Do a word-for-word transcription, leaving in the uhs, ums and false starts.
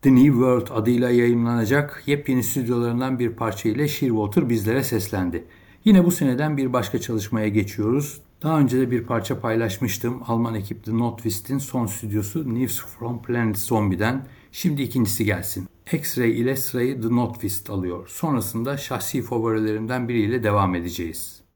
The New World adıyla yayımlanacak yepyeni stüdyolarından bir parça ile Shearwater bizlere seslendi. Yine bu seneden bir başka çalışmaya geçiyoruz. Daha önce de bir parça paylaşmıştım. Alman ekip The Notwist'in son stüdyosu News from Planet Zombie'den. Şimdi ikincisi gelsin. X-Ray ile sırayı The Notwist alıyor. Sonrasında şahsi favorilerimden biriyle devam edeceğiz.